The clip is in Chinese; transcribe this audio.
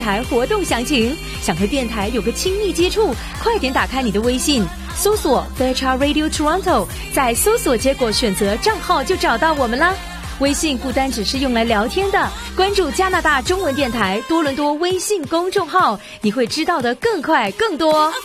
台活动详情。想和电台有个亲密接触，快点打开你的微信，搜索 Fairchild Radio Toronto， 在搜索结果选择账号就找到我们啦。微信不单只是用来聊天的，关注加拿大中文电台多伦多微信公众号，你会知道的更快更多。